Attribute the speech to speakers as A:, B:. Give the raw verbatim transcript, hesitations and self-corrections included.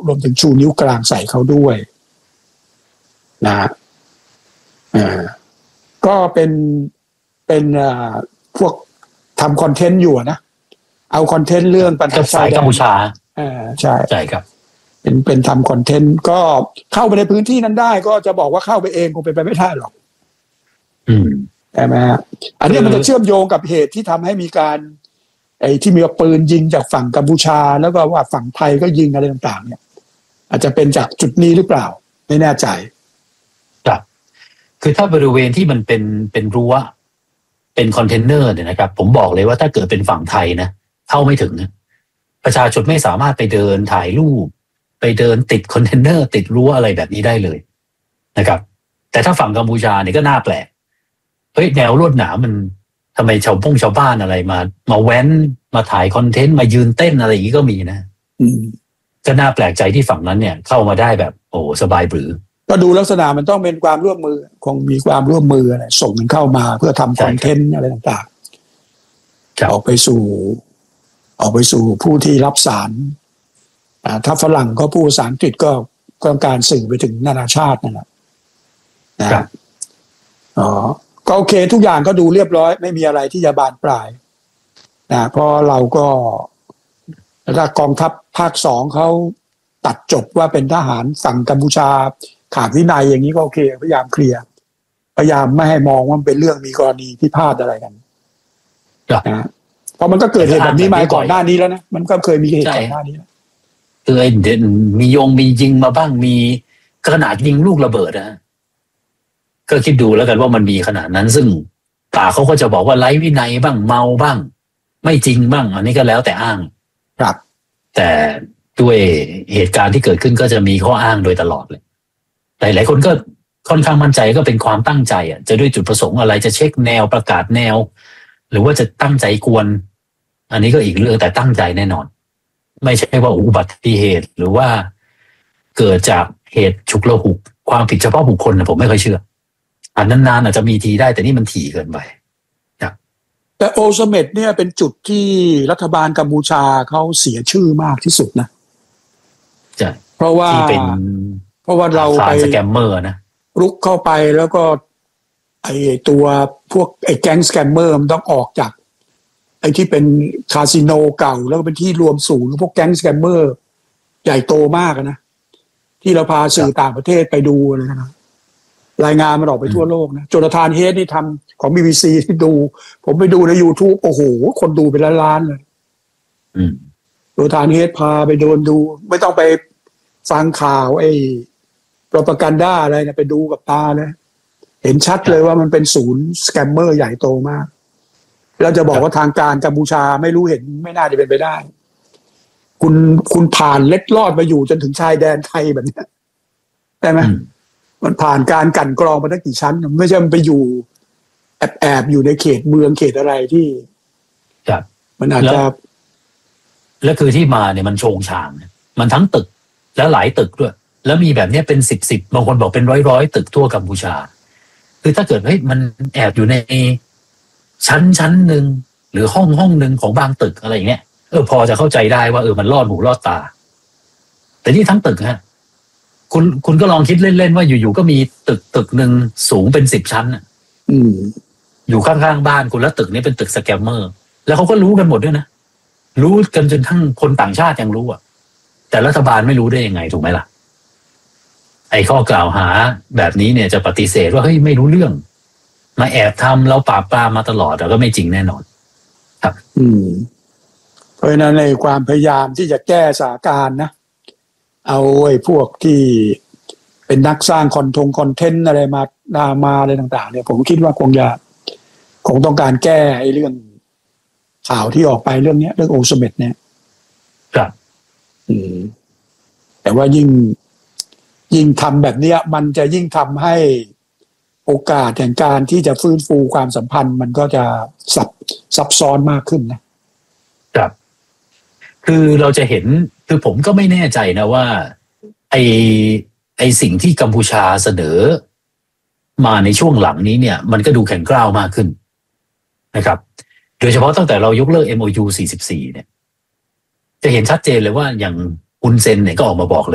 A: รวมถึงชูนิ้วกลางใส่เขาด้วยนะอ่าก็เป็นเป็นอ่าพวกทำคอนเทนต์อยู่นะเอาคอนเทนต์เรื่องปัญหาชายแดนกัมพูชาอ่าใช่
B: ใช่ครับ
A: เป็นเป็นทำคอนเทนต์ก็เข้าไปในพื้นที่นั้นได้ก็จะบอกว่าเข้าไปเองคงเป็นไปไม่ได้หรอก
B: อืม
A: ใช่ไหมฮะอันนี้มันจะเชื่อมโยงกับเหตุที่ทำให้มีการไอ้ที่มีปืนยิงจากฝั่งกัมพูชาแล้วก็ว่าฝั่งไทยก็ยิงอะไรต่างๆเนี่ยอาจจะเป็นจากจุดนี้หรือเปล่าไม่แน่ใจ
B: ครับคือถ้าบริเวณที่มันเป็นเป็นรั้วเป็นคอนเทนเนอร์เนี่ยนะครับผมบอกเลยว่าถ้าเกิดเป็นฝั่งไทยนะเข้าไม่ถึงนะประชาชนไม่สามารถไปเดินถ่ายรูปไปเดินติดคอนเทนเนอร์ติดรั้วอะไรแบบนี้ได้เลยนะครับแต่ถ้าฝั่งกัมพูชาเนี่ยก็น่าแปลกเฮ้ยแนวลวดหนามมันทำไมชาวพงชาวบ้านอะไรมามาแว้นมาถ่ายคอนเทนต์มายืนเต้นอะไรอย่างนี้ก็มีนะ
A: อืม
B: ก็น่าแปลกใจที่ฝั่งนั้นเนี่ยเข้ามาได้แบบโอ้สบายหรือ
A: ก็ดูลักษณะมันต้องเป็นความร่วมมือคงมีความร่วมมืออะไรส่งมันเข้ามาเพื่อทำคอนเทนต์อะไรต่างๆออกไปสู่ออกไปสู่ผู้ที่รับสารอ่าถ้าฝรั่งก็พูดภาษาอังกฤษก็ต้องการสื่อไปถึงนานาชาตินั่นแหละนะครับอ๋อก็โอเคทุกอย่างก็ดูเรียบร้อยไม่มีอะไรที่จะบานปลายนะเพราะเราก็ถ้ากองทัพภาคสองเขาตัดจบว่าเป็นทหารฝั่งกัมพูชาขาดวินัยอย่างนี้ก็โอเคพยายามเคลียร์พยายามไม่ให้มองว่าเป็นเรื่องมีกรณีพิพาทอะไรกันนะเพราะมันก็เกิดเหตุแบบนี้มาก่อนหน้านี้แล้วนะมันก็เคยมีเหตุก่อนหน้านี้แล้ว
B: คือไอ้เด่นมียงมียิงมาบ้างมีขนาดยิงลูกระเบิดนะก็คิดดูแล้วกันว่ามันมีขนาดนั้นซึ่งป่าเขาก็จะบอกว่าไร้วินัยบ้างเมาบ้างไม่จริงบ้างอันนี้ก็แล้วแต่อ้าง
A: ครับ
B: แต่ด้วยเหตุการณ์ที่เกิดขึ้นก็จะมีข้ออ้างโดยตลอดเลยหลายๆคนก็ค่อนข้างมั่นใจก็เป็นความตั้งใจอ่ะจะด้วยจุดประสงค์อะไรจะเช็คแนวประกาศแนวหรือว่าจะตั้งใจกวนอันนี้ก็อีกเรื่องแต่ตั้งใจแน่นอนไม่ใช่ว่าอุบัติเหตุหรือว่าเกิดจากเหตุฉุกละหุกความผิดเฉพาะบุคคลนะผมไม่ค่อยเชื่ออันนานๆอาจจะมีทีได้แต่นี่มันถี่เกินไปครับ
A: แต่โอซาเมดเนี่ยเป็นจุดที่รัฐบาลกัมพูชาเขาเสียชื่อมากที่สุดนะ
B: ใช่
A: เพราะว่า
B: ที่เป็น
A: เพราะว่าเราไป
B: สแกมเมอร์นะ
A: รุกเข้าไปแล้วก็ไอ้ตัวพวกไอ้แก๊งสแกมเมอร์มันต้องออกจากไอ้ที่เป็นคาสิโนเก่าแล้วก็เป็นที่รวมศูนย์พวกแก๊งสแกมเมอร์ใหญ่โตมากนะที่เราพาสื่อต่างประเทศไปดูเลยนะรายงานมันออกไปทั่วโลกนะโจนาธานเฮดนี่ทำของ บี บี ซี ที่ดูผมไปดูใน YouTube โอ้โหคนดูเป็นล้านๆเลยโจนาธานเฮดพาไปโดนดูไม่ต้องไปฟังข่าวไอ้โปรปากันด้าอะไรนะไปดูกับตาเลยเห็นชัดเลยว่ามันเป็นศูนย์สแกมเมอร์ใหญ่โตมากเราจะบอกว่าทางการกัมพูชาไม่รู้เห็นไม่น่าจะเป็นไปได้คุณคุณผ่านเล็ดลอดมาอยู่จนถึงชายแดนไทยแบบนี้ได้ไหมมันผ่านการกั่นกรองมาตั้งกี่ชั้นไม่ใช่มันไปอยู่แอบแอบอยู่ในเขตเมืองเขตอะไรที่มันอาจจะ
B: แล้วคือที่มาเนี่ยมันโชงชางมันทั้งตึกแล้วหลายตึกด้วยแล้วมีแบบนี้เป็นสิบสิบบางคนบอกเป็นร้อยร้อยตึกทั่วกัมพูชาคือถ้าเกิดเฮ้ยมันแอบอยู่ในชั้นชั้นหนึ่งหรือห้องห้องหนึ่งของบางตึกอะไรอย่างเงี้ยเออพอจะเข้าใจได้ว่าเออมันลอดหูลอดตาแต่นี่ทั้งตึกฮะคุณคุณก็ลองคิดเล่นๆว่าอยู่ๆก็มีตึกตึกหนึ่งสูงเป็นสิบชั้นอ่ะ
A: อืม
B: อยู่ข้างๆบ้านคุณแล้วตึกนี้เป็นตึกสแกมเมอร์แล้วเขาก็รู้กันหมดด้วยนะรู้กันจนทั้งคนต่างชาติยังรู้อ่ะแต่รัฐบาลไม่รู้ได้ยังไงถูกไหมล่ะไอ้ข้อกล่าวหาแบบนี้เนี่ยจะปฏิเสธว่าเฮ้ยไม่รู้เรื่องมาแอบทำแล้วปราบปรามมาตลอดแต่ก็ไม่จริงแน่นอนครับ
A: อืมเพราะฉะนั้นในความพยายามที่จะแก้สถานการณ์นะเอาไอ้พวกที่เป็นนักสร้างคอนทงคอนเทนต์อะไรมานามาอะไรต่างๆเนี่ยผมคิดว่าคงจะคงต้องการแก้ไอ้เรื่องข่าวที่ออกไปเรื่องนี้เรื่องโอซาเมดเนี่ย
B: ครับ
A: อืมแต่ว่ายิ่งยิ่งทำแบบนี้มันจะยิ่งทำให้โอกาสแห่งการที่จะฟื้นฟูความสัมพันธ์มันก็จะซับซับซ้อนมากขึ้นนะครับ
B: คือเราจะเห็นคือผมก็ไม่แน่ใจนะว่าไอไอสิ่งที่กัมพูชาเสนอมาในช่วงหลังนี้เนี่ยมันก็ดูแข็งกร้าวมากขึ้นนะครับโดยเฉพาะตั้งแต่เรายกเลิก เอ็ม โอ ยู สี่สิบสี่เนี่ยจะเห็นชัดเจนเลยว่าอย่างอุนเซนเนี่ยก็ออกมาบอกเลย